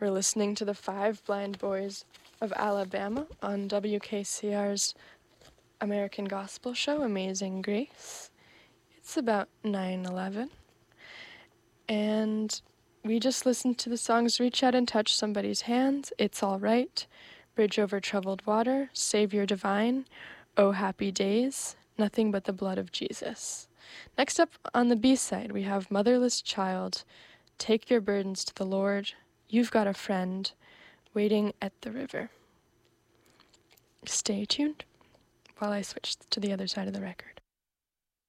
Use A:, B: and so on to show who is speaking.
A: We're listening to the Five Blind Boys of Alabama on WKCR's American Gospel show, Amazing Grace. It's about 9:11, and we just listened to the songs Reach Out and Touch Somebody's Hands, It's All Right, Bridge Over Troubled Water, Savior Divine, Oh Happy Days, Nothing But the Blood of Jesus. Next up on the B-side, we have Motherless Child, Take Your Burdens to the Lord, You've Got a Friend, Waiting at the River. Stay tuned while I switch to the other side of the record.